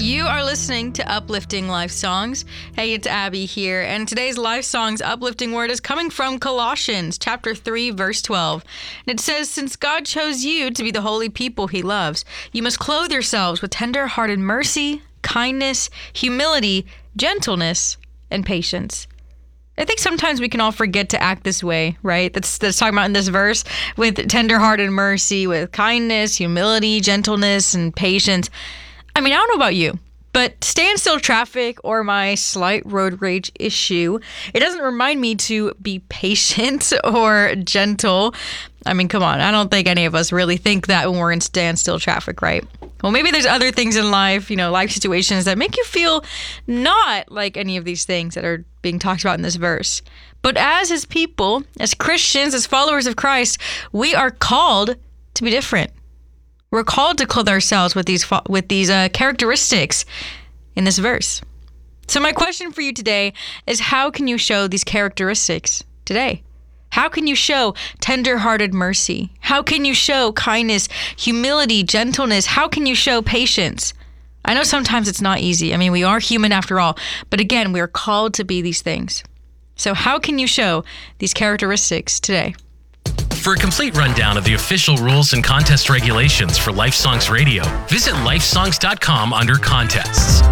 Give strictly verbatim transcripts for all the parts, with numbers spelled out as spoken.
You are listening to Uplifting Life Songs. Hey, it's Abby here, and today's Life Songs uplifting word is coming from Colossians chapter three, verse twelve. And it says, "Since God chose you to be the holy people he loves, you must clothe yourselves with tender-hearted mercy, kindness, humility, gentleness, and patience." I think sometimes we can all forget to act this way, right? That's that's talking about in this verse, with tender-hearted mercy, with kindness, humility, gentleness, and patience. I mean, I don't know about you, but standstill traffic or my slight road rage issue, it doesn't remind me to be patient or gentle. I mean, come on. I don't think any of us really think that when we're in standstill traffic, right? Well, maybe there's other things in life, you know, life situations that make you feel not like any of these things that are being talked about in this verse. But as his people, as Christians, as followers of Christ, we are called to be different. We're called to clothe ourselves with these with these uh, characteristics in this verse. So my question for you today is, how can you show these characteristics today? How can you show tender-hearted mercy? How can you show kindness, humility, gentleness? How can you show patience? I know sometimes it's not easy. I mean, we are human after all. But again, we are called to be these things. So how can you show these characteristics today? For a complete rundown of the official rules and contest regulations for Life Songs Radio, visit life songs dot com under contests.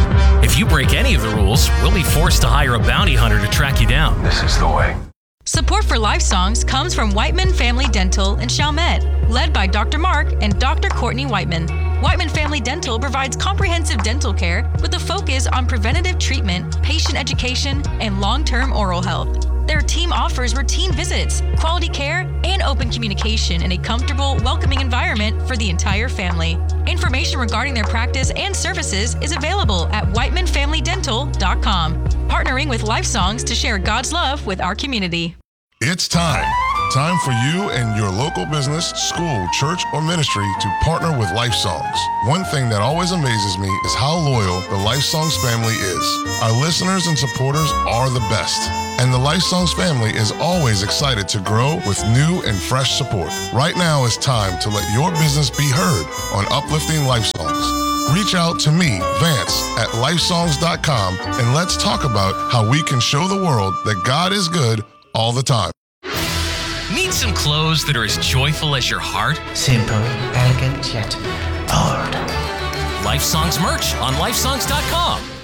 If you break any of the rules, we'll be forced to hire a bounty hunter to track you down. This is the way. Support for Life Songs comes from Whiteman Family Dental in Chalmette, led by Doctor Mark and Doctor Courtney Whiteman. Whiteman Family Dental provides comprehensive dental care with a focus on preventative treatment, patient education, and long-term oral health. Their team offers routine visits, quality care, and open communication in a comfortable, welcoming environment for the entire family. Information regarding their practice and services is available at whiteman family dental dot com. Partnering with Life Songs to share God's love with our community. It's time. Time for you and your local business, school, church, or ministry to partner with Life Songs. One thing that always amazes me is how loyal the Life Songs family is. Our listeners and supporters are the best. And the Life Songs family is always excited to grow with new and fresh support. Right now is time to let your business be heard on Uplifting Life Songs. Reach out to me, Vance, at life songs dot com, and let's talk about how we can show the world that God is good all the time. Need some clothes that are as joyful as your heart? Simple, elegant, yet bold. Life Songs merch on life songs dot com.